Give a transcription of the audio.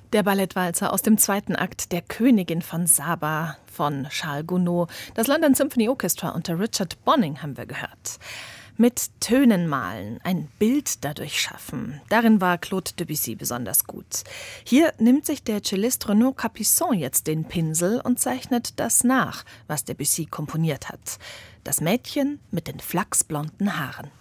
Der Ballettwalzer aus dem zweiten Akt der Königin von Saba von Charles Gounod. Das London Symphony Orchestra unter Richard Bonning haben wir gehört. Mit Tönen malen, ein Bild dadurch schaffen. Darin war Claude Debussy besonders gut. Hier nimmt sich der Cellist Renaud Capuçon jetzt den Pinsel und zeichnet das nach, was Debussy komponiert hat. Das Mädchen mit den flachsblonden Haaren.